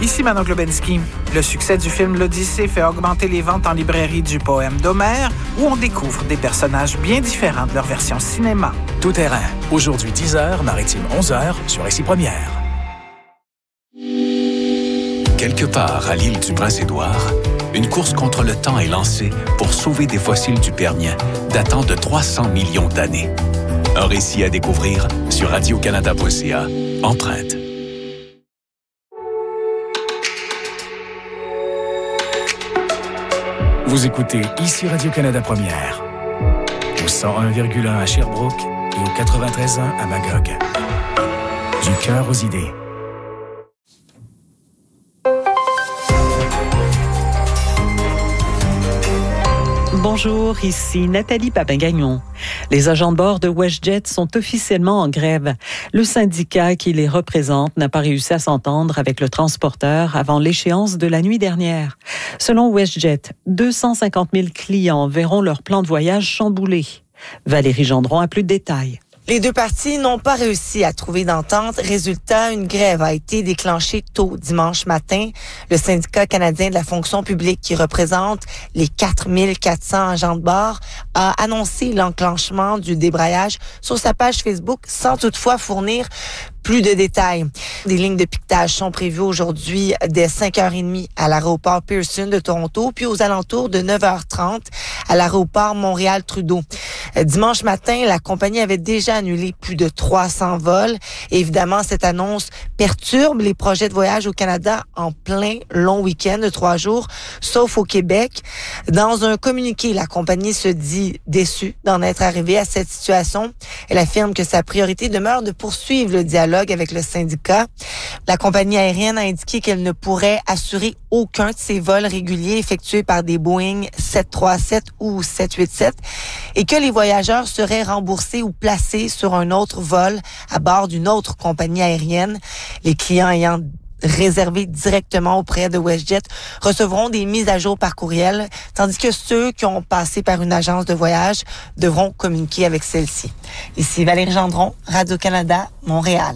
Ici Manon Globensky. Le succès du film L'Odyssée fait augmenter les ventes en librairie du poème d'Homère, où on découvre des personnages bien différents de leur version cinéma. Tout terrain. Aujourd'hui 10h, maritime 11h, sur Ici Première. Quelque part à l'île du Prince-Édouard, une course contre le temps est lancée pour sauver des fossiles du Permien datant de 300 millions d'années. Un récit à découvrir sur radiocanada.ca. Empreinte. Vous écoutez Ici Radio-Canada Première, au 101,1 à Sherbrooke et au 93.1 à Magog. Du cœur aux idées. Bonjour, ici Nathalie Papin-Gagnon. Les agents de bord de WestJet sont officiellement en grève. Le syndicat qui les représente n'a pas réussi à s'entendre avec le transporteur avant l'échéance de la nuit dernière. Selon WestJet, 250 000 clients verront leur plan de voyage chamboulé. Valérie Gendron a plus de détails. Les deux parties n'ont pas réussi à trouver d'entente. Résultat, une grève a été déclenchée tôt dimanche matin. Le syndicat canadien de la fonction publique, qui représente les 4400 agents de bord, a annoncé l'enclenchement du débrayage sur sa page Facebook sans toutefois fournir plus de détails. Des lignes de piquetage sont prévues aujourd'hui dès 5h30 à l'aéroport Pearson de Toronto, puis aux alentours de 9h30 à l'aéroport Montréal-Trudeau. Dimanche matin, la compagnie avait déjà annulé plus de 300 vols. Et évidemment, cette annonce perturbe les projets de voyage au Canada en plein long week-end de 3 jours, sauf au Québec. Dans un communiqué, la compagnie se dit déçue d'en être arrivée à cette situation. Elle affirme que sa priorité demeure de poursuivre le dialogue avec le syndicat. La compagnie aérienne a indiqué qu'elle ne pourrait assurer aucun de ses vols réguliers effectués par des Boeing 737 ou 787 et que les voyageurs seraient remboursés ou placés sur un autre vol à bord d'une autre compagnie aérienne. Les clients ayant réservé directement auprès de WestJet recevront des mises à jour par courriel, tandis que ceux qui ont passé par une agence de voyage devront communiquer avec celle-ci. Ici Valérie Gendron, Radio-Canada, Montréal.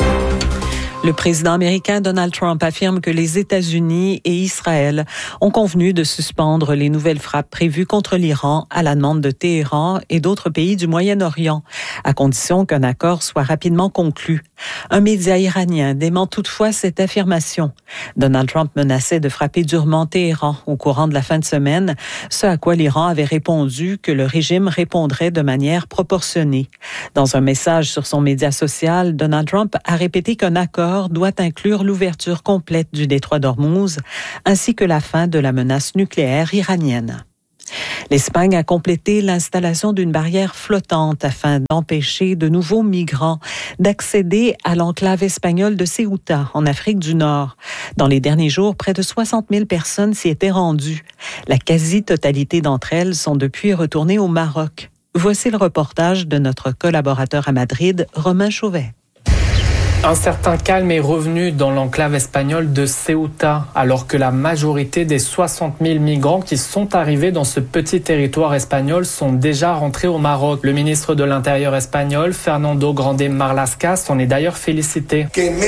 Le président américain Donald Trump affirme que les États-Unis et Israël ont convenu de suspendre les nouvelles frappes prévues contre l'Iran à la demande de Téhéran et d'autres pays du Moyen-Orient, à condition qu'un accord soit rapidement conclu. Un média iranien dément toutefois cette affirmation. Donald Trump menaçait de frapper durement Téhéran au courant de la fin de semaine, ce à quoi l'Iran avait répondu que le régime répondrait de manière proportionnée. Dans un message sur son média social, Donald Trump a répété qu'un accord doit inclure l'ouverture complète du détroit d'Ormuz, ainsi que la fin de la menace nucléaire iranienne. L'Espagne a complété l'installation d'une barrière flottante afin d'empêcher de nouveaux migrants d'accéder à l'enclave espagnole de Ceuta, en Afrique du Nord. Dans les derniers jours, près de 60 000 personnes s'y étaient rendues. La quasi-totalité d'entre elles sont depuis retournées au Maroc. Voici le reportage de notre collaborateur à Madrid, Romain Chauvet. Un certain calme est revenu dans l'enclave espagnole de Ceuta, alors que la majorité des 60 000 migrants qui sont arrivés dans ce petit territoire espagnol sont déjà rentrés au Maroc. Le ministre de l'Intérieur espagnol, Fernando Grande Marlaska, s'en est d'ailleurs félicité.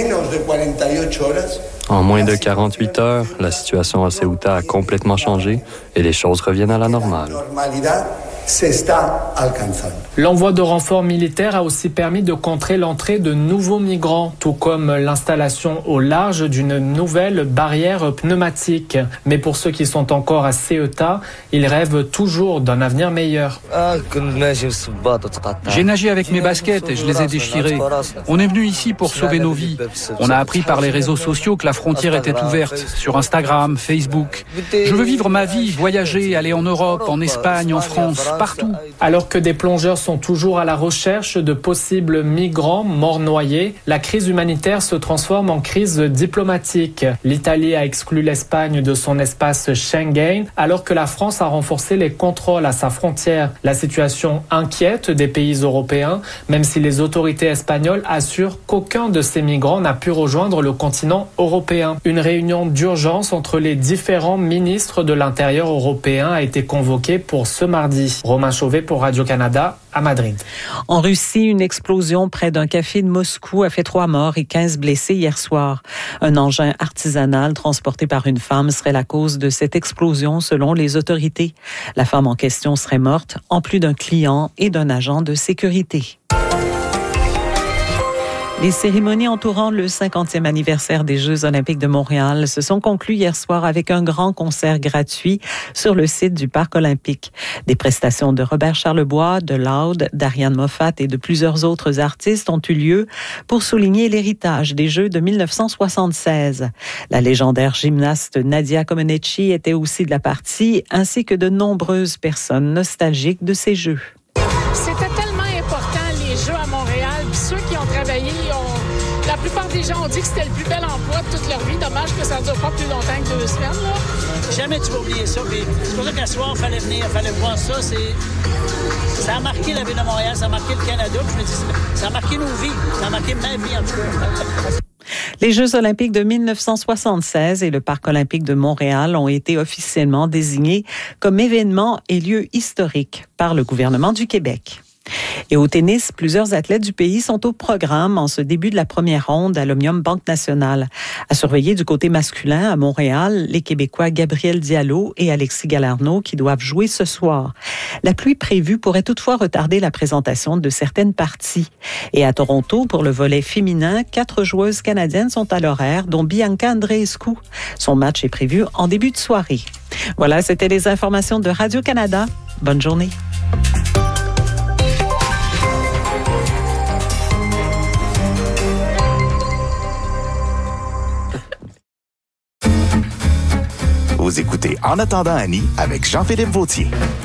En moins de 48 heures, la situation à Ceuta a complètement changé et les choses reviennent à la normale. L'envoi de renforts militaires a aussi permis de contrer l'entrée de nouveaux migrants, tout comme l'installation au large d'une nouvelle barrière pneumatique. Mais pour ceux qui sont encore à Ceuta, ils rêvent toujours d'un avenir meilleur. J'ai nagé avec mes baskets et je les ai déchirées. On est venu ici pour sauver nos vies. On a appris par les réseaux sociaux que la frontière était ouverte, sur Instagram, Facebook. Je veux vivre ma vie, voyager, aller en Europe, en Espagne, en France, partout. Alors que des plongeurs sont toujours à la recherche de possibles migrants morts noyés, la crise humanitaire se transforme en crise diplomatique. L'Italie a exclu l'Espagne de son espace Schengen, alors que la France a renforcé les contrôles à sa frontière. La situation inquiète des pays européens, même si les autorités espagnoles assurent qu'aucun de ces migrants n'a pu rejoindre le continent européen. Une réunion d'urgence entre les différents ministres de l'Intérieur européen a été convoquée pour ce mardi. Romain Chauvet pour Radio-Canada à Madrid. En Russie, une explosion près d'un café de Moscou a fait 3 morts et 15 blessés hier soir. Un engin artisanal transporté par une femme serait la cause de cette explosion selon les autorités. La femme en question serait morte, en plus d'un client et d'un agent de sécurité. Les cérémonies entourant le 50e anniversaire des Jeux olympiques de Montréal se sont conclues hier soir avec un grand concert gratuit sur le site du Parc olympique. Des prestations de Robert Charlebois, de Loud, d'Ariane Moffat et de plusieurs autres artistes ont eu lieu pour souligner l'héritage des Jeux de 1976. La légendaire gymnaste Nadia Comaneci était aussi de la partie, ainsi que de nombreuses personnes nostalgiques de ces Jeux. C'était tellement important, les Jeux à Montréal. Puis ceux qui ont travaillé, la plupart des gens ont dit que c'était le plus bel emploi de toute leur vie. Dommage que ça ne dure pas plus longtemps que 2 semaines. Là. Jamais tu vas oublier ça. Puis c'est pour ça qu'à soir, il fallait venir, il fallait voir ça. Ça a marqué la ville de Montréal, ça a marqué le Canada. Puis je me dis, ça a marqué nos vies. Ça a marqué ma vie, en tout cas. Les Jeux olympiques de 1976 et le Parc olympique de Montréal ont été officiellement désignés comme événements et lieux historiques par le gouvernement du Québec. Et au tennis, plusieurs athlètes du pays sont au programme en ce début de la première ronde à l'Omnium Banque Nationale. À surveiller du côté masculin, à Montréal, les Québécois Gabriel Diallo et Alexis Galarneau qui doivent jouer ce soir. La pluie prévue pourrait toutefois retarder la présentation de certaines parties. Et à Toronto, pour le volet féminin, 4 joueuses canadiennes sont à l'horaire, dont Bianca Andreescu. Son match est prévu en début de soirée. Voilà, c'était les informations de Radio-Canada. Bonne journée. Vous écoutez En attendant Annie avec Jean-Philippe Vautier.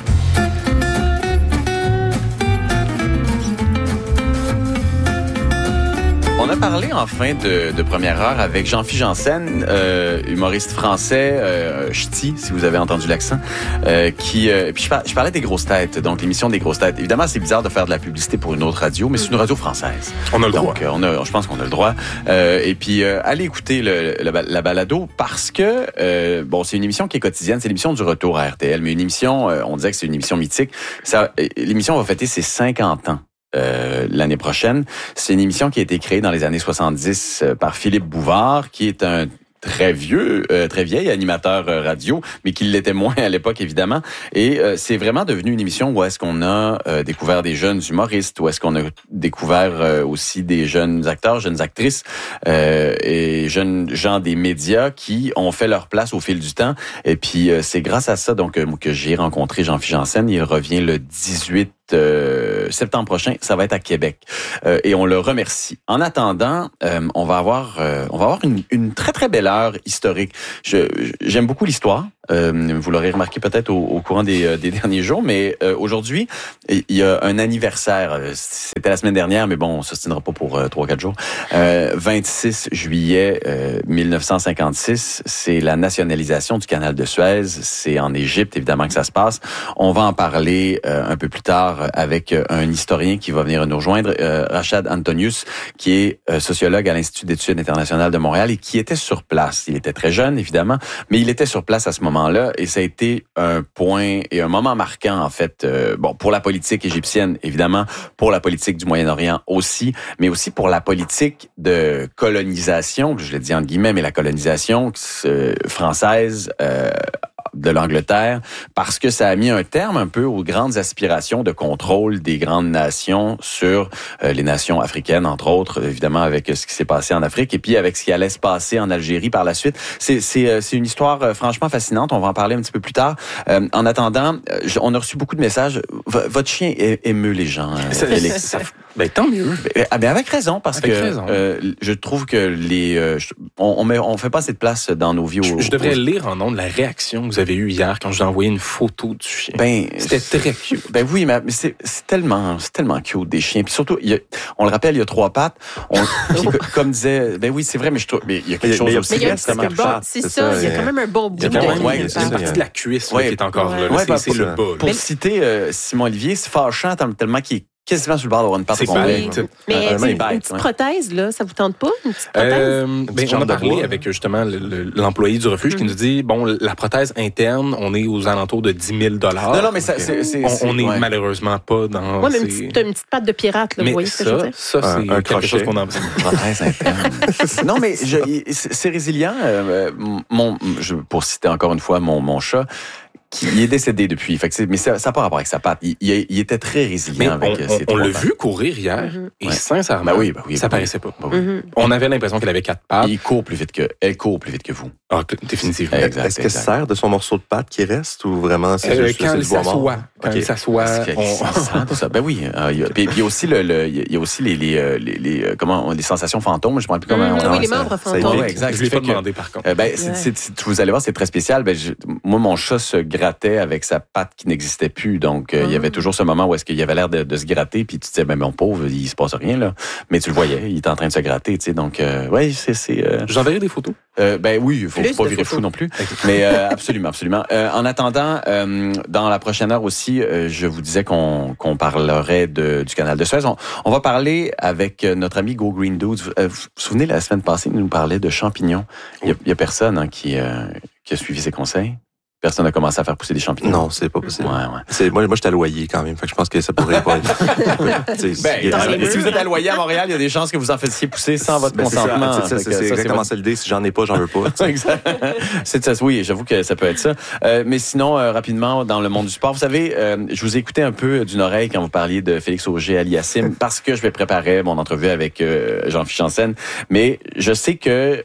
On a parlé en fin de première heure avec Jean-Philippe Janssen, humoriste français, ch'ti, si vous avez entendu l'accent, puis je parlais des grosses têtes, donc l'émission des grosses têtes. Évidemment, c'est bizarre de faire de la publicité pour une autre radio, mais c'est une radio française. On a le droit. Donc, je pense qu'on a le droit. Et puis, allez écouter la balado parce que, c'est une émission qui est quotidienne, c'est l'émission du retour à RTL, mais une émission, on disait que c'est une émission mythique. L'émission va fêter ses 50 ans. L'année prochaine. C'est une émission qui a été créée dans les années 70 par Philippe Bouvard, qui est un très vieil animateur radio, mais qui l'était moins à l'époque, évidemment. Et c'est vraiment devenu une émission où est-ce qu'on a découvert des jeunes humoristes, où est-ce qu'on a découvert aussi des jeunes acteurs, jeunes actrices et jeunes gens des médias qui ont fait leur place au fil du temps. Et puis, c'est grâce à ça donc que j'ai rencontré Jean-Philippe Janssen. Il revient le 18 septembre prochain, ça va être à Québec et on le remercie. En attendant, on va avoir une très très belle heure historique. J'aime beaucoup l'histoire. Vous l'aurez remarqué peut-être au courant des derniers jours, mais aujourd'hui, il y a un anniversaire. C'était la semaine dernière, mais bon, on ne s'ostinera pas pour 3-4 jours. 26 juillet 1956, c'est la nationalisation du canal de Suez. C'est en Égypte, évidemment, que ça se passe. On va en parler un peu plus tard avec un historien qui va venir nous rejoindre, Rachad Antonius, qui est sociologue à l'Institut d'études internationales de Montréal et qui était sur place. Il était très jeune, évidemment, mais il était sur place à ce moment-là et ça a été un point et un moment marquant, en fait, pour la politique égyptienne, évidemment, pour la politique du Moyen-Orient aussi, mais aussi pour la politique de colonisation, je l'ai dit entre guillemets, mais la colonisation française de l'Angleterre, parce que ça a mis un terme un peu aux grandes aspirations de contrôle des grandes nations sur les nations africaines, entre autres, évidemment avec ce qui s'est passé en Afrique, et puis avec ce qui allait se passer en Algérie par la suite. C'est une histoire franchement fascinante, on va en parler un petit peu plus tard. En attendant, on a reçu beaucoup de messages. Votre chien émeut les gens, Félix. Tant mieux. Avec raison, parce je trouve que on fait pas assez de place dans nos vies. Je devrais lire en nom de la réaction que vous avez eue hier quand je vous ai envoyé une photo du chien. C'était très cute. Oui, mais c'est tellement cute des chiens. Puis surtout, on le rappelle, il y a 3 pattes. Comme disait, oui, c'est vrai, mais je trouve, mais il y a quelque chose aussi. C'est ça, il y a quand même un bon bout. Il y a une partie de la cuisse qui est encore là. C'est le bas. Pour citer Simon Olivier, c'est fâchant tellement qu'il est quasiment sur le bord d'avoir une patte C'est complète. Mais une petite prothèse, là, ça vous tente pas? Une petite prothèse? On a parlé avec justement l'employé du refuge qui nous dit, bon, la prothèse interne, on est aux alentours de 10 000 $. Non, mais ça, on n'est malheureusement pas dans... Oui, mais une petite patte de pirate, là, vous voyez ce que je veux dire? Ça, c'est quelque chose qu'on a besoin. Prothèse interne. Non, mais c'est résilient. Pour citer encore une fois mon chat, il est décédé depuis. Mais ça n'a pas rapport avec sa patte. Il était très résilient avec ses on l'a vu courir hier et sincèrement, ça paraissait pas. On avait l'impression qu'elle avait 4 pattes. Elle court plus vite que vous. Ah, définitivement. Est-ce qu'elle sert de son morceau de pâte qui reste ou vraiment c'est juste quand elle s'assoit? Quand elle s'assoit, Ben oui. Puis il y a aussi les sensations fantômes. Je ne me rappelle plus comment. Oui, les membres fantômes. Exact. Je ne l'ai pas demandé par contre. Vous allez voir, c'est très spécial. Moi, mon chat se grattait avec sa patte qui n'existait plus. Donc, il y avait toujours ce moment où est-ce qu'il avait l'air de se gratter. Puis tu te disais, mon pauvre, il se passe rien là. Mais tu le voyais, il était en train de se gratter. Donc, c'est. J'enverrai des photos. Oui, il faut pas virer fou non plus. Mais absolument. En attendant, dans la prochaine heure aussi, je vous disais qu'on parlerait du canal de Suez. On va parler avec notre ami Go Green Dudes. Vous vous souvenez, la semaine passée, il nous parlait de champignons. Il y a personne qui a suivi ses conseils. Personne n'a commencé à faire pousser des champignons. Non, c'est pas possible. Moi, j'étais à Loyer quand même. Fait que je pense que ça pourrait pas être. Si vous êtes à Loyer à Montréal, il y a des chances que vous en fassiez pousser sans votre consentement. C'est exactement ça l'idée. Si j'en ai pas, j'en veux pas. Exact. Oui, j'avoue que ça peut être ça. Mais sinon, rapidement, dans le monde du sport, vous savez, je vous ai écouté un peu d'une oreille quand vous parliez de Félix Auger-Aliassime parce que je vais préparer mon entrevue avec Jean-Philippe Janssen. Mais je sais que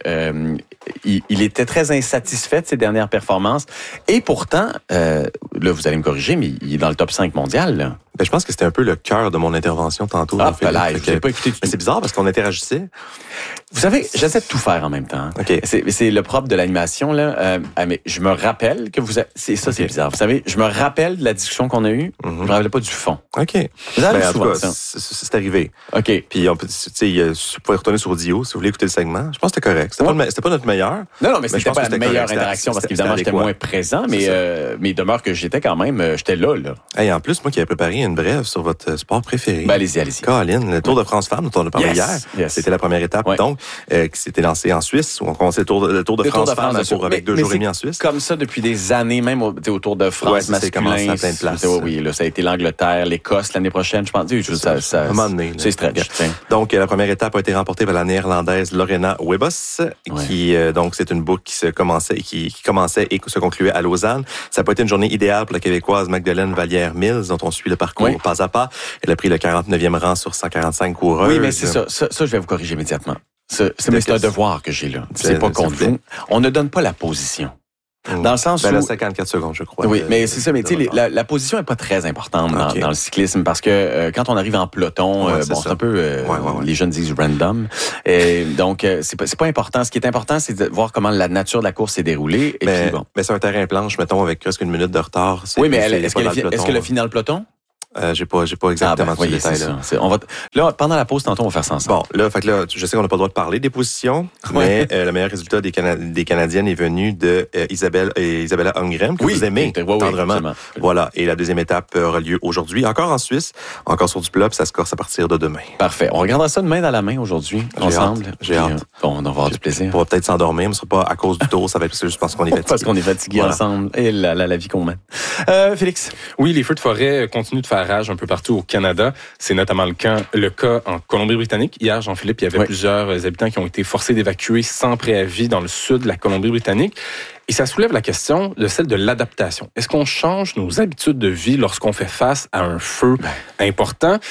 il était très insatisfait de ses dernières performances. Et pourtant, là, vous allez me corriger, mais il est dans le top 5 mondial. Là. Je pense que c'était un peu le cœur de mon intervention tantôt. Je l'ai pas écouté. Mais c'est bizarre parce qu'on interagissait. Vous savez, j'essaie de tout faire en même temps. Okay. C'est le propre de l'animation, là. Mais je me rappelle que c'est bizarre. Vous savez, je me rappelle de la discussion qu'on a eue. Je me rappelle pas du fond. OK. Vous avez en tout cas, c'est arrivé. OK. Puis, vous pouvez retourner sur Dio si vous voulez écouter le segment. Je pense que c'était correct. C'était pas notre meilleur. Non, mais c'était pas la meilleure interaction parce qu'évidemment, j'étais moins présent, mais il demeure que j'étais quand même, j'étais là. Et en plus, moi qui avais préparé une brève sur votre sport préféré. Allez-y. Colin, le Tour de France Femmes, dont on a parlé hier. C'était la première étape, donc, qui s'était lancée en Suisse, où on commençait le Tour de France Femmes avec 2 jours et demi en Suisse. Comme ça depuis des années, même au Tour de France masculin. Ça commencé à plein de places. Oui, là, ça a été l'Angleterre, l'Écosse l'année prochaine, je pense. À un moment donné. C'est stretch. Donc, la première étape a été remportée par la néerlandaise Lorena Wiebes, qui, donc, c'est une boucle qui commençait et se concluait à Lausanne. Ça n'a pas été une journée idéale pour la Québécoise Magdeleine Vallière-Mills, dont on suit le parcours pas à pas. Elle a pris le 49e rang sur 145 coureurs. Oui, mais c'est ça. Ça, je vais vous corriger immédiatement. C'est un devoir que j'ai là. C'est pas contre vous. On ne donne pas la position. Dans le sens où... Elle a 54 secondes, je crois. Oui, mais c'est ça. Mais tu sais, la position n'est pas très importante dans le cyclisme parce que quand on arrive en peloton, c'est un peu... Les jeunes disent random. Donc, c'est pas important. Ce qui est important, c'est de voir comment la nature de la course s'est déroulée. Mais c'est un terrain planche, mettons, avec presque une minute de retard. Oui, mais est-ce qu'elle a fini dans le peloton? J'ai pas exactement ce détail-là. Là, pendant la pause, tantôt, on va faire ça ensemble. Bon, là, je sais qu'on n'a pas le droit de parler des positions, mais le meilleur résultat des Canadiennes est venu de Isabella Holmgren, que vous aimez tendrement. Voilà. Et la deuxième étape aura lieu aujourd'hui, encore en Suisse, encore sur du plat, puis ça se corse à partir de demain. Parfait. On regardera ça demain dans la main aujourd'hui, ensemble. J'ai hâte. On va avoir du plaisir. On va peut-être s'endormir, mais ce sera pas à cause du tour, ça va être juste parce qu'on est fatigué. Parce qu'on est fatigué ensemble. Et la vie qu'on mène. Félix. Oui, les feux de forêt continuent de faire rage un peu partout au Canada. C'est notamment le cas en Colombie-Britannique. Hier, Jean-Philippe, il y avait plusieurs habitants qui ont été forcés d'évacuer sans préavis dans le sud de la Colombie-Britannique. Et ça soulève la question de celle de l'adaptation. Est-ce qu'on change nos habitudes de vie lorsqu'on fait face à un feu important?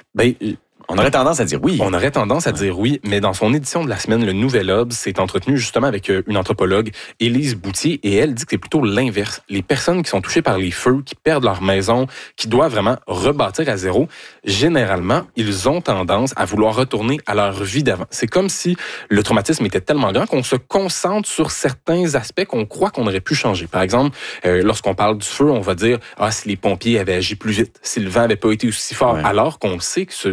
On aurait tendance à dire oui. On aurait tendance à dire oui, mais dans son édition de la semaine, le Nouvel Obs s'est entretenu justement avec une anthropologue, Élise Boutier, et elle dit que c'est plutôt l'inverse. Les personnes qui sont touchées par les feux, qui perdent leur maison, qui doivent vraiment rebâtir à zéro, généralement, ils ont tendance à vouloir retourner à leur vie d'avant. C'est comme si le traumatisme était tellement grand qu'on se concentre sur certains aspects qu'on croit qu'on aurait pu changer. Par exemple, lorsqu'on parle du feu, on va dire « Ah, si les pompiers avaient agi plus vite, si le vent n'avait pas été aussi fort », alors qu'on sait que c'est le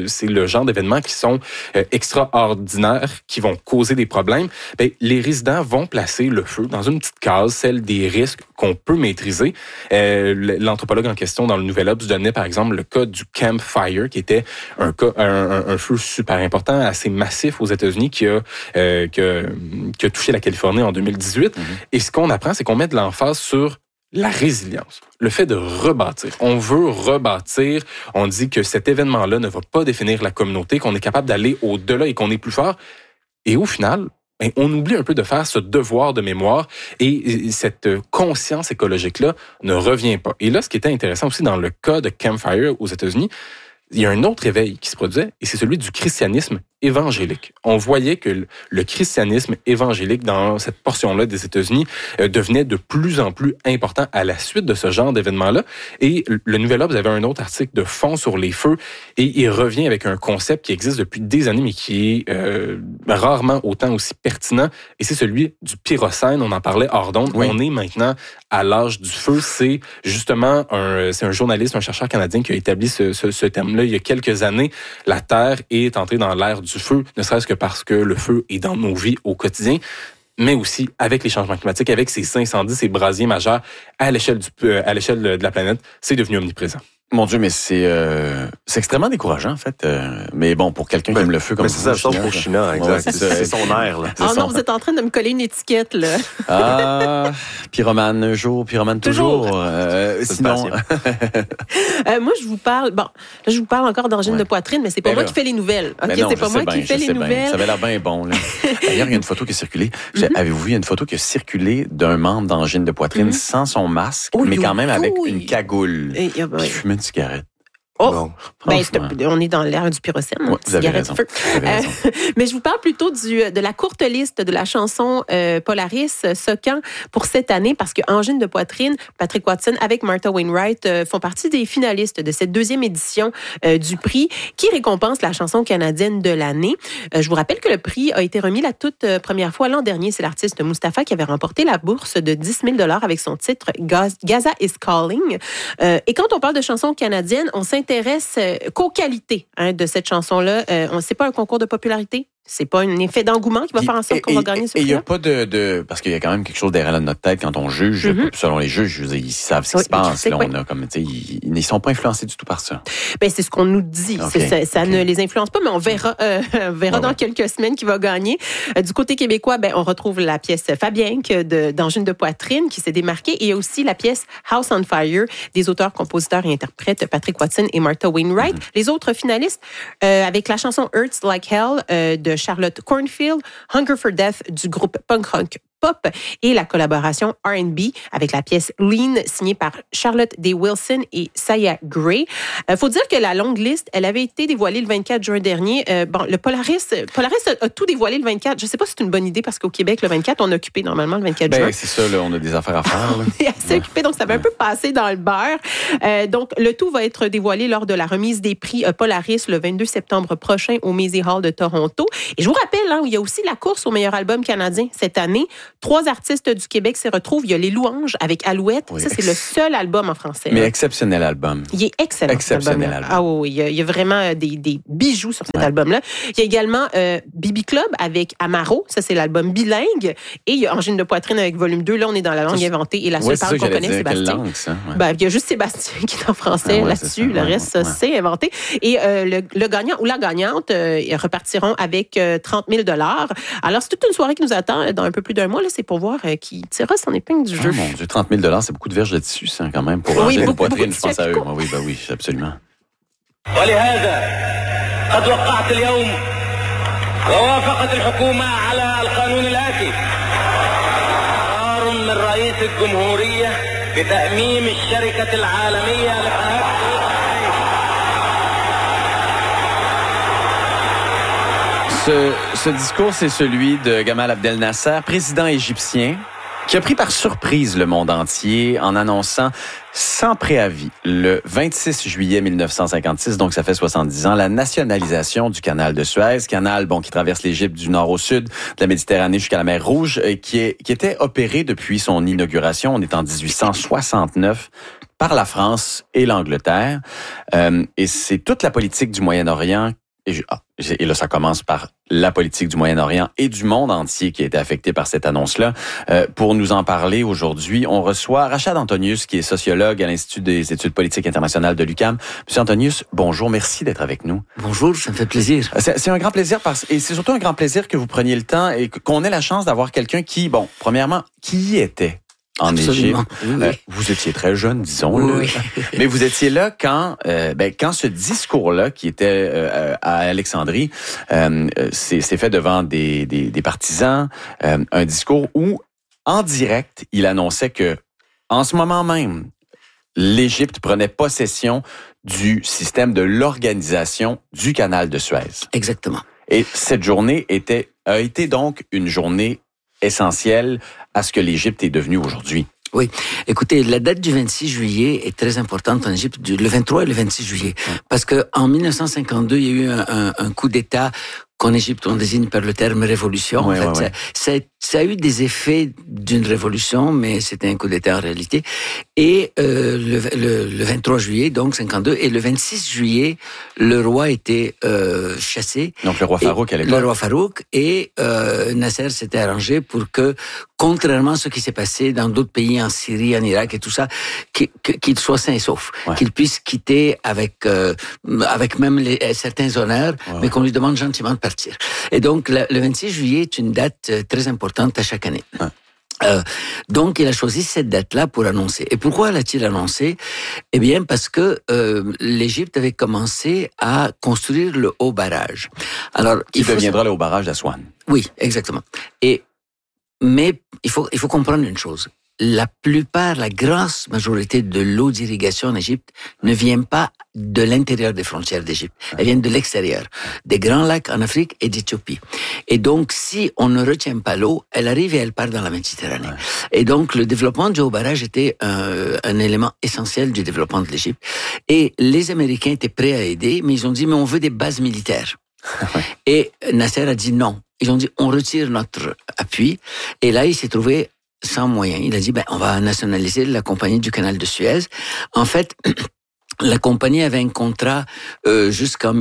le genre d'événements qui sont extraordinaires, qui vont causer des problèmes, bien, les résidents vont placer le feu dans une petite case, celle des risques qu'on peut maîtriser. L'anthropologue en question dans le Nouvel Obs donnait par exemple le cas du Camp Fire, qui était un feu super important, assez massif aux États-Unis, qui a touché la Californie en 2018. Et ce qu'on apprend, c'est qu'on met de l'emphase sur la résilience, le fait de rebâtir. On veut rebâtir. On dit que cet événement-là ne va pas définir la communauté, qu'on est capable d'aller au-delà et qu'on est plus fort. Et au final, on oublie un peu de faire ce devoir de mémoire et cette conscience écologique-là ne revient pas. Et là, ce qui était intéressant aussi dans le cas de Camp Fire aux États-Unis, il y a un autre éveil qui se produisait et c'est celui du christianisme évangélique. On voyait que le christianisme évangélique dans cette portion-là des États-Unis devenait de plus en plus important à la suite de ce genre d'événement-là. Et le Nouvel Obs avait un autre article de fond sur les feux et il revient avec un concept qui existe depuis des années mais qui est rarement autant aussi pertinent et c'est celui du pyrocène. On en parlait hors d'onde. Oui. On est maintenant à l'âge du feu. C'est justement c'est un journaliste, un chercheur canadien qui a établi ce terme-là il y a quelques années. La Terre est entrée dans l'ère du feu, ne serait-ce que parce que le feu est dans nos vies au quotidien, mais aussi avec les changements climatiques, avec ces incendies, ces brasiers majeurs à l'échelle de la planète, c'est devenu omniprésent. Mon Dieu, mais c'est extrêmement décourageant, en fait. Mais bon, pour quelqu'un qui aime le feu comme ça. C'est ça, sauf pour China, exact. Ouais, c'est son air, là. Ah non, vous êtes en train de me coller une étiquette, là. Ah, pyromane un jour, pyromane toujours. Sinon... moi, je vous parle encore d'angine de poitrine, mais c'est pas moi qui fais les nouvelles. OK, non, c'est pas moi qui fais les nouvelles. Ça avait l'air bien bon, là. D'ailleurs, il y a une photo qui a circulé. Avez-vous vu, il y a une photo qui a circulé d'un membre d'angine de poitrine sans son masque, mais quand même avec une cagoule. Qui fumait une cigarette. Oh, on est dans l'ère du pyrocène, cigarette de feu. Mais je vous parle plutôt de la courte liste de la chanson Polaris Socan pour cette année, parce que Angine de poitrine, Patrick Watson avec Martha Wainwright font partie des finalistes de cette deuxième édition du prix qui récompense la chanson canadienne de l'année. Je vous rappelle que le prix a été remis la toute première fois l'an dernier. C'est l'artiste Mustapha qui avait remporté la bourse de 10 000 $ avec son titre Gaza is Calling. Et quand on parle de chansons canadiennes, on s'intéresse qu'aux qualités de cette chanson-là. C'est pas un concours de popularité. C'est pas un effet d'engouement qui va faire en sorte qu'on va gagner ce prix. Et il n'y a pas parce qu'il y a quand même quelque chose derrière notre tête quand on juge. Selon les juges, ils savent ce qui se passe. Là, on a comme, ils ne sont pas influencés du tout par ça. Ben, c'est ce qu'on nous dit. Ça ne les influence pas, mais on verra dans quelques semaines qui va gagner. Du côté québécois, on retrouve la pièce Fabienque d'Angine de poitrine qui s'est démarquée. Et il y a aussi la pièce House on Fire des auteurs, compositeurs et interprètes Patrick Watson et Martha Wainwright. Les autres finalistes, avec la chanson Hurts Like Hell de Charlotte Cornfield, Hunger for Death du groupe punk rock Pop et la collaboration R&B avec la pièce Lean signée par Charlotte Day Wilson et Saya Gray. Faut dire que la longue liste, elle avait été dévoilée le 24 juin dernier. Le Polaris a tout dévoilé le 24. Je sais pas si c'est une bonne idée parce qu'au Québec, le 24, on est occupé normalement le 24 juin. C'est ça, là, on a des affaires à faire. On est assez occupé, donc ça va un peu passer dans le beurre. Donc, le tout va être dévoilé lors de la remise des prix Polaris le 22 septembre prochain au Maisy Hall de Toronto. Et je vous rappelle, il y a aussi la course au meilleur album canadien cette année. 3 artistes du Québec s'y retrouvent. Il y a Les Louanges avec Alouette. Oui, ça, c'est le seul album en français. Mais exceptionnel album. Il est excellent. Exceptionnel album. Ah oui, il y a vraiment des bijoux sur cet album-là. Il y a également Bibi Club avec Amaro. Ça, c'est l'album bilingue. Et il y a Angine de poitrine avec volume 2. Là, on est dans la langue inventée. Et la seule parole qu'on connaît, c'est Sébastien. Quelle langue, ça? Il y a juste Sébastien qui est en français là-dessus. Le reste, c'est inventé. Et le gagnant ou la gagnante ils repartiront avec 30 000 $. Alors, c'est toute une soirée qui nous attend dans un peu plus d'un mois. Là, c'est pour voir qui tirera son épingle du jeu. Oh mon Dieu, 30 000 $, c'est beaucoup de verges de tissu, ça, quand même, pour ranger une poitrine, je pense à eux. Oui, absolument. ولهذا قد وقعت اليوم ووافقت الحكومة على القانون الآتي قرار من رئيس الجمهورية بتأميم الشركة العالمية لقناة Ce discours, c'est celui de Gamal Abdel Nasser, président égyptien, qui a pris par surprise le monde entier en annonçant sans préavis le 26 juillet 1956, donc ça fait 70 ans, la nationalisation du canal de Suez, canal qui traverse l'Égypte du nord au sud, de la Méditerranée jusqu'à la mer Rouge, qui était opéré depuis son inauguration. On est en 1869 par la France et l'Angleterre. Et c'est toute la politique du Moyen-Orient Et là, ça commence par la politique du Moyen-Orient et du monde entier qui a été affecté par cette annonce-là. Pour nous en parler aujourd'hui, on reçoit Rachad Antonius, qui est sociologue à l'Institut des études politiques internationales de l'UQAM. Monsieur Antonius, bonjour, merci d'être avec nous. Bonjour, ça me fait plaisir. C'est un grand plaisir et c'est surtout un grand plaisir que vous preniez le temps et qu'on ait la chance d'avoir quelqu'un qui, premièrement, qui y était en Égypte. Oui. Vous étiez très jeune, disons-le. Oui. Mais vous étiez là quand ce discours-là, qui était à Alexandrie, s'est fait devant des partisans, un discours où, en direct, il annonçait que, en ce moment même, l'Égypte prenait possession du système de l'organisation du canal de Suez. Exactement. Et cette journée a été donc une journée essentielle à ce que l'Égypte est devenue aujourd'hui. Oui. Écoutez, la date du 26 juillet est très importante en Égypte, le 23 et le 26 juillet. Parce que en 1952, il y a eu un coup d'État qu'en Égypte, on désigne par le terme révolution. Ouais, en fait, ça a eu des effets d'une révolution, mais c'était un coup d'État en réalité. Et le 23 juillet, donc 52, et le 26 juillet, le roi était chassé. Donc le roi Farouk à l'époque. Le roi Farouk, et Nasser s'était arrangé pour que, contrairement à ce qui s'est passé dans d'autres pays, en Syrie, en Irak et tout ça, qu'il soit sain et sauf, qu'il puisse quitter avec même certains honneurs, mais qu'on lui demande gentiment de partir. Et donc, le 26 juillet est une date très importante à chaque année. Donc, il a choisi cette date-là pour annoncer. Et pourquoi l'a-t-il annoncé? Eh bien, parce que l'Égypte avait commencé à construire le haut barrage. Alors, qui deviendra le haut barrage d'Aswan. Oui, exactement. Mais il faut comprendre une chose. La grosse majorité de l'eau d'irrigation en Égypte ne vient pas de l'intérieur des frontières d'Égypte. Elle vient de l'extérieur, des grands lacs en Afrique et d'Éthiopie. Et donc, si on ne retient pas l'eau, elle arrive et elle part dans la Méditerranée. Et donc, le développement du haut barrage était un élément essentiel du développement de l'Égypte. Et les Américains étaient prêts à aider, mais ils ont dit, mais on veut des bases militaires. Et Nasser a dit non. Ils ont dit, on retire notre appui. Et là, il s'est trouvé sans moyens. Il a dit, on va nationaliser la compagnie du canal de Suez. En fait, la compagnie avait un contrat jusqu'en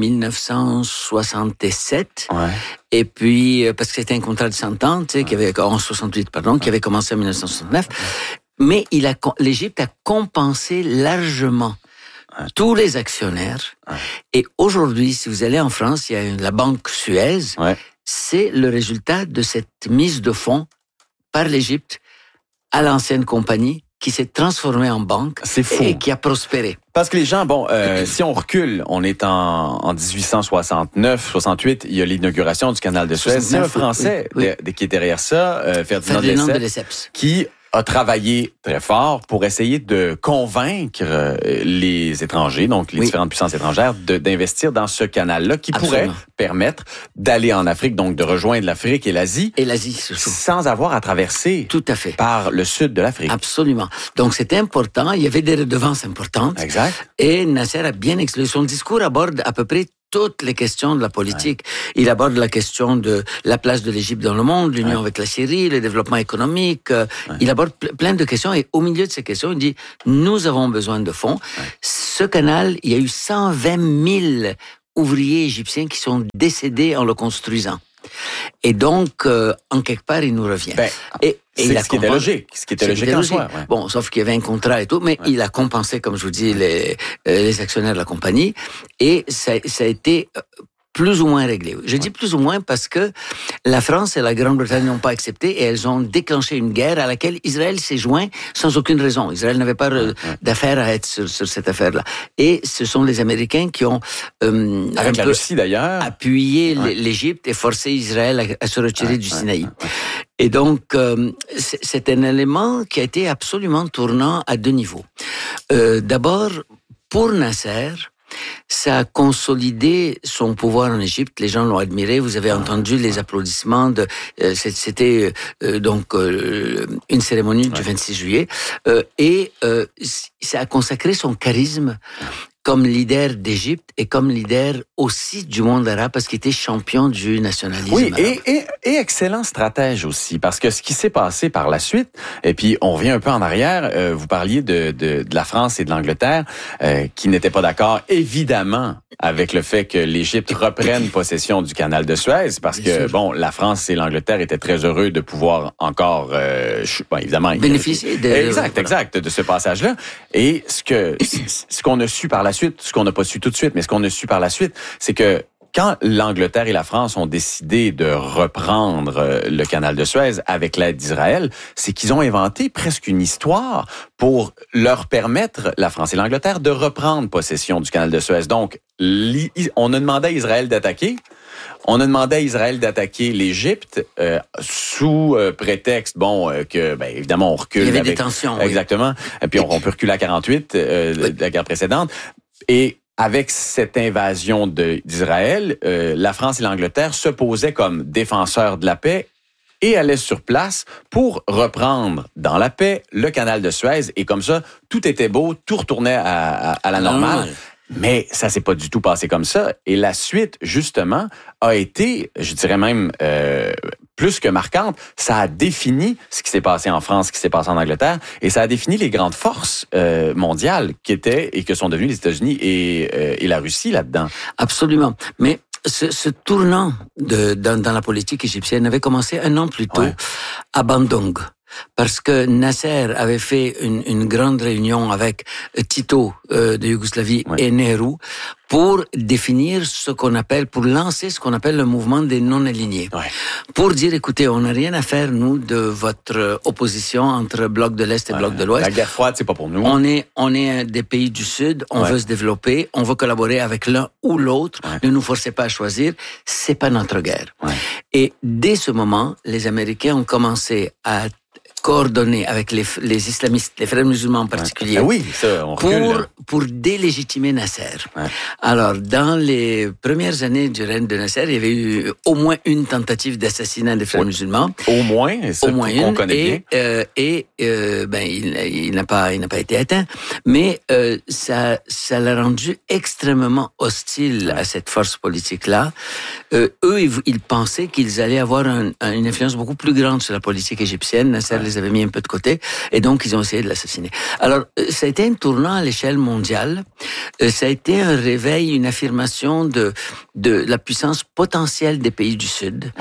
1967. Et puis, parce que c'était un contrat de 100 ans, qui avait, en 68, qui avait commencé en 1969. Mais l'Égypte a compensé largement tous les actionnaires. Et aujourd'hui, si vous allez en France, il y a la banque Suez. C'est le résultat de cette mise de fonds par l'Égypte à l'ancienne compagnie qui s'est transformée en banque. C'est fou. Et qui a prospéré. Parce que les gens, si on recule, on est en 1869-68, il y a l'inauguration du canal de Suez. C'est un Français qui est derrière ça, Ferdinand de Lesseps, qui a travaillé très fort pour essayer de convaincre les étrangers, donc les différentes puissances étrangères, d'investir dans ce canal-là qui pourrait permettre d'aller en Afrique, donc de rejoindre l'Afrique et l'Asie. Et l'Asie, surtout. Sans avoir à traverser. Tout à fait. Par le sud de l'Afrique. Absolument. Donc c'était important, il y avait des redevances importantes. Exact. Et Nasser a bien expliqué. Son discours aborde à peu près toutes les questions de la politique. Il aborde la question de la place de l'Égypte dans le monde, l'union avec la Syrie, le développement économique. Il aborde plein de questions et au milieu de ces questions, il dit « Nous avons besoin de fonds. » Ce canal, il y a eu 120 000 ouvriers égyptiens qui sont décédés en le construisant. Et donc, en quelque part, il nous revient. Et ce qui était logique. Ce qui était logique en soi. Bon, sauf qu'il y avait un contrat et tout, mais il a compensé, comme je vous dis, les actionnaires de la compagnie. Et ça a été plus ou moins réglé. Je dis plus ou moins parce que la France et la Grande-Bretagne n'ont pas accepté et elles ont déclenché une guerre à laquelle Israël s'est joint sans aucune raison. Israël n'avait pas d'affaire à être sur cette affaire-là. Et ce sont les Américains qui ont avec la Russie d'ailleurs appuyé l'Égypte et forcé Israël à se retirer du Sinaï. Et donc, c'est un élément qui a été absolument tournant à deux niveaux. D'abord, pour Nasser, ça a consolidé son pouvoir en Égypte. Les gens l'ont admiré. Vous avez entendu les applaudissements. C'était donc une cérémonie du 26 juillet. Et ça a consacré son charisme comme leader d'Égypte et comme leader aussi du monde arabe parce qu'il était champion du nationalisme arabe. Et excellent stratège aussi, parce que ce qui s'est passé par la suite, et puis on revient un peu en arrière, vous parliez de la France et de l'Angleterre qui n'étaient pas d'accord, évidemment, avec le fait que l'Égypte reprenne possession du canal de Suez, parce que, bon, la France et l'Angleterre étaient très heureux de pouvoir encore, évidemment... bénéficier de... Exact, de ce passage-là. Et ce qu'on a su par la suite, ce qu'on n'a pas su tout de suite, mais ce qu'on a su par la suite, c'est que quand l'Angleterre et la France ont décidé de reprendre le canal de Suez avec l'aide d'Israël, c'est qu'ils ont inventé presque une histoire pour leur permettre, la France et l'Angleterre, de reprendre possession du canal de Suez. Donc, on a demandé à Israël d'attaquer. On a demandé à Israël d'attaquer l'Égypte sous prétexte, évidemment, on recule. Il y avait des tensions. Exactement. Oui. Et puis, on peut reculer à 48, de la guerre précédente. Et avec cette invasion d'Israël, la France et l'Angleterre se posaient comme défenseurs de la paix et allaient sur place pour reprendre dans la paix le canal de Suez. Et comme ça, tout était beau, tout retournait à la normale. Mais ça s'est pas du tout passé comme ça. Et la suite, justement, a été, je dirais même, plus que marquante. Ça a défini ce qui s'est passé en France, ce qui s'est passé en Angleterre, et ça a défini les grandes forces mondiales qui étaient et que sont devenues les États-Unis et la Russie là-dedans. Absolument. Mais ce tournant dans la politique égyptienne avait commencé un an plus tôt à Bandung. Parce que Nasser avait fait une grande réunion avec Tito de Yougoslavie et Nehru pour définir pour lancer ce qu'on appelle le mouvement des non-alignés. Pour dire, écoutez, on n'a rien à faire, nous, de votre opposition entre bloc de l'Est et bloc de l'Ouest. La guerre froide, c'est pas pour nous. On est des pays du Sud, on veut se développer, on veut collaborer avec l'un ou l'autre, ne nous forcez pas à choisir, c'est pas notre guerre. Et dès ce moment, les Américains ont commencé à coordonné avec les islamistes, les frères musulmans en particulier, pour délégitimer Nasser. Alors, dans les premières années du règne de Nasser, il y avait eu au moins une tentative d'assassinat des frères musulmans. Au moins une. On connaît bien. Il n'a pas été atteint, mais ça l'a rendu extrêmement hostile à cette force politique-là. Eux, ils pensaient qu'ils allaient avoir une influence beaucoup plus grande sur la politique égyptienne. Nasser les avait mis un peu de côté, et donc ils ont essayé de l'assassiner. Alors, ça a été un tournant à l'échelle mondiale. Ça a été un réveil, une affirmation de la puissance potentielle des pays du Sud,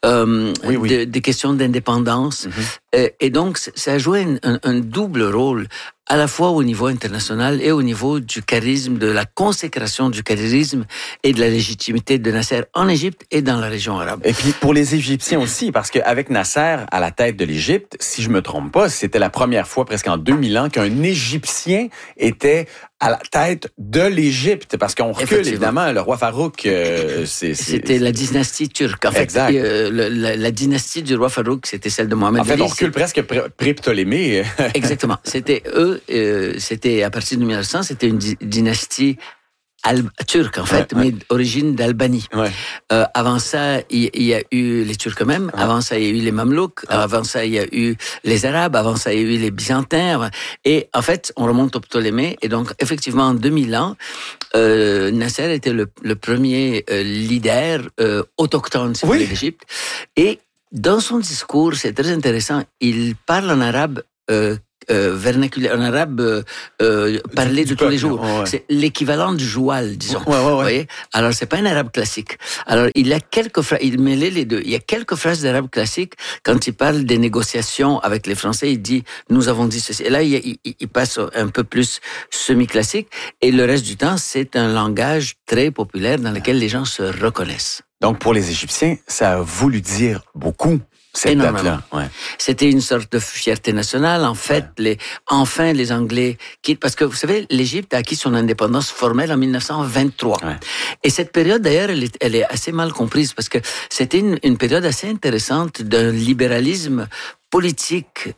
des questions d'indépendance. Et donc, ça a joué un double rôle, à la fois au niveau international et au niveau du charisme, de la consécration du charisme et de la légitimité de Nasser en Égypte et dans la région arabe. Et puis pour les Égyptiens aussi, parce qu'avec Nasser à la tête de l'Égypte, si je me trompe pas, c'était la première fois presque en 2000 ans qu'un Égyptien était à la tête de l'Égypte, parce qu'on recule évidemment, le roi Farouk, c'était la dynastie turque. En fait, la dynastie du roi Farouk, c'était celle de Mohamed Ali. En fait, on recule presque pré-Ptolémée. Exactement. C'était eux, c'était à partir de 1900, c'était une dynastie turque, en fait, mais d'origine d'Albanie. Avant ça, il y a eu les Turcs eux-mêmes. Avant ça, il y a eu les Mamelouks. Avant ça, il y a eu les Arabes. Avant ça, il y a eu les Byzantins. Et en fait, on remonte aux Ptolémées. Et donc, effectivement, en 2000 ans, Nasser était le premier leader autochtone, si vous voulez, d'Égypte. Et dans son discours, c'est très intéressant, il parle en arabe vernaculaire, en arabe parlé de tous les jours. C'est l'équivalent du joual, disons. Vous voyez? Alors, c'est pas un arabe classique. Alors, il a quelques phrases, il mêlait les deux. Il y a quelques phrases d'arabe classique. Quand il parle des négociations avec les Français, il dit, nous avons dit ceci. Et là, il passe un peu plus semi-classique. Et le reste du temps, c'est un langage très populaire dans lequel les gens se reconnaissent. Donc, pour les Égyptiens, ça a voulu dire beaucoup. Énormément. C'était une sorte de fierté nationale. En fait, enfin, les Anglais quittent. Parce que, vous savez, l'Égypte a acquis son indépendance formelle en 1923. Et cette période, d'ailleurs, elle est assez mal comprise parce que c'était une période assez intéressante d'un libéralisme politique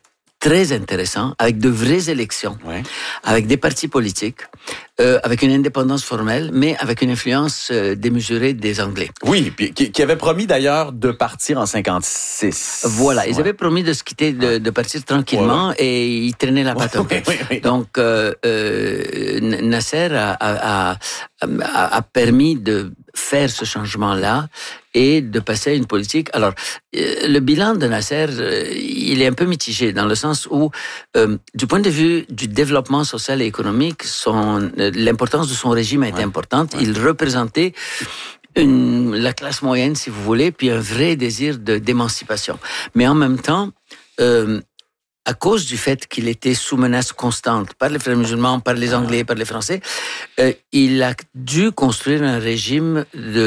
très intéressant, avec de vraies élections, avec des partis politiques, avec une indépendance formelle, mais avec une influence démesurée des Anglais. Oui, puis qui avait promis d'ailleurs de partir en 56. Voilà, ils avaient promis de se quitter, de partir tranquillement, et ils traînaient la patte un peu. Donc, Nasser a permis de faire ce changement-là et de passer à une politique. Alors, le bilan de Nasser, il est un peu mitigé dans le sens où, du point de vue du développement social et économique, l'importance de son régime a été importante. Il représentait la classe moyenne, si vous voulez, puis un vrai désir d'émancipation. Mais en même temps, à cause du fait qu'il était sous menace constante par les frères musulmans, par les Anglais, par les Français, il a dû construire un régime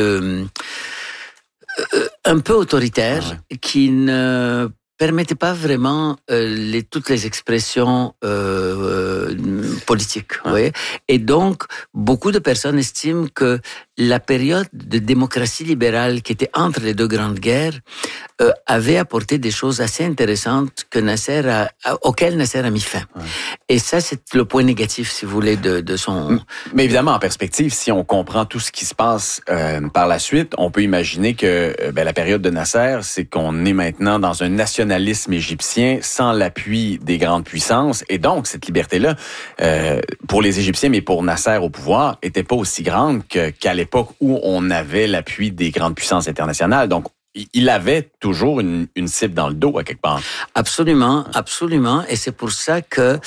un peu autoritaire qui ne permettait pas vraiment toutes les expressions politiques. Vous voyez? Et donc, beaucoup de personnes estiment que la période de démocratie libérale qui était entre les deux grandes guerres avait apporté des choses assez intéressantes auxquelles Nasser a mis fin. Et ça, c'est le point négatif, si vous voulez, de son... Mais évidemment, en perspective, si on comprend tout ce qui se passe par la suite, on peut imaginer que la période de Nasser, c'est qu'on est maintenant dans un nationalisme égyptien sans l'appui des grandes puissances. Et donc, cette liberté-là, pour les Égyptiens, mais pour Nasser au pouvoir, était pas aussi grande qu'à l'époque où on avait l'appui des grandes puissances internationales. Donc, il avait toujours une cible dans le dos, à quelque part. Absolument, absolument. Et c'est pour ça que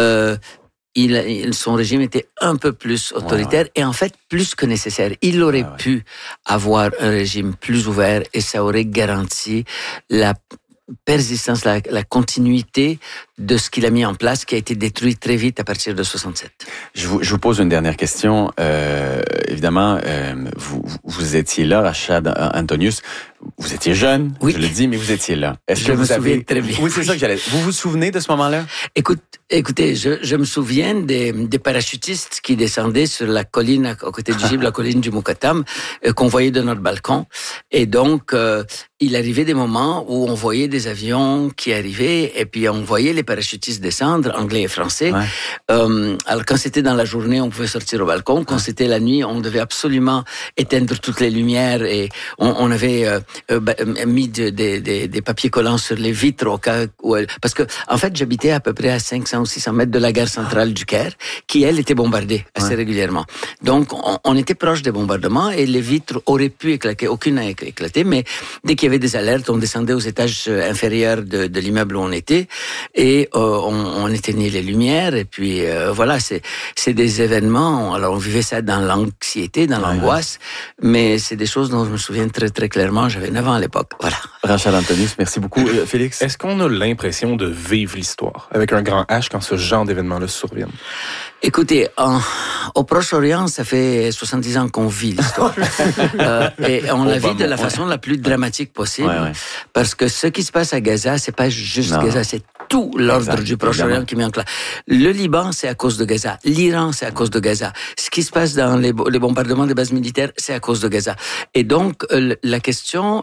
son régime était un peu plus autoritaire et en fait plus que nécessaire. Il aurait pu avoir un régime plus ouvert et ça aurait garanti la persistance, la continuité de ce qu'il a mis en place, qui a été détruit très vite à partir de 67. Je vous pose une dernière question. Évidemment, vous étiez là, Rachad Antonius. Vous étiez jeune, je le dis, mais vous étiez là. Est-ce que vous avez... très bien. Oui, c'est ça que j'allais... Vous vous souvenez de ce moment-là? Écoutez, je me souviens des parachutistes qui descendaient sur la colline à côté d'Égypte, la colline du Moukatam, qu'on voyait de notre balcon. Et donc, il arrivait des moments où on voyait des avions qui arrivaient et puis on voyait les parachutistes descendre, anglais et français. Alors, quand c'était dans la journée, on pouvait sortir au balcon. Quand c'était la nuit, on devait absolument éteindre toutes les lumières et on avait mis des papiers collants sur les vitres au cas où... Parce que, en fait, j'habitais à peu près à 500 ou 600 mètres de la gare centrale du Caire, qui, elle, était bombardée assez régulièrement. Donc, on était proche des bombardements et les vitres auraient pu éclater. Aucune n'a éclaté, mais dès qu'il y avait des alertes, on descendait aux étages inférieurs de l'immeuble où on était et on éteignait les lumières et puis voilà, c'est des événements. Alors, on vivait ça dans l'anxiété, dans l'angoisse, mais c'est des choses dont je me souviens très, très clairement. J'avais 9 ans à l'époque. Voilà. Rachad Antonius, merci beaucoup. Félix? Est-ce qu'on a l'impression de vivre l'histoire avec un grand H quand ce genre d'événements-là surviennent? Écoutez, au Proche-Orient, ça fait 70 ans qu'on vit l'histoire. Et on la vit de la façon la plus dramatique possible. Parce que ce qui se passe à Gaza, c'est pas juste Gaza, c'est tout l'ordre du Proche-Orient qui met en place. Le Liban, c'est à cause de Gaza. L'Iran, c'est à cause de Gaza. Ce qui se passe dans les bombardements des bases militaires, c'est à cause de Gaza. Et donc, la question,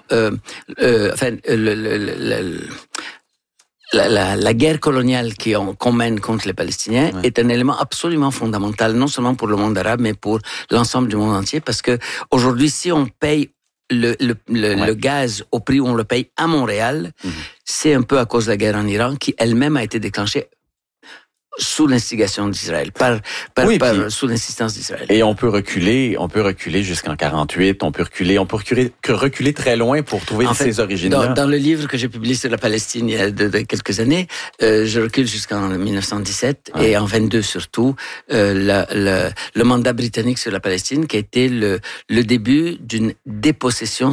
la guerre coloniale qu'on mène contre les Palestiniens est un élément absolument fondamental, non seulement pour le monde arabe, mais pour l'ensemble du monde entier, parce que aujourd'hui, si on paye le gaz au prix où on le paye à Montréal, c'est un peu à cause de la guerre en Iran, qui elle-même a été déclenchée sous l'instigation d'Israël, sous l'insistance d'Israël. Et on peut reculer jusqu'en 48, on peut reculer très loin pour trouver ces origines-là. Dans le livre que j'ai publié sur la Palestine il y a de quelques années, je recule jusqu'en 1917 et en 22 surtout, le mandat britannique sur la Palestine qui a été le début d'une dépossession